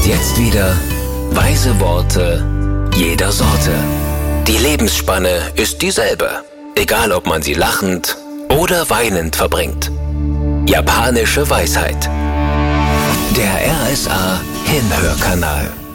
jetzt wieder weise Worte jeder Sorte. Die Lebensspanne ist dieselbe, egal ob man sie lachend oder weinend verbringt. Japanische Weisheit. Der RSA Hinhörkanal.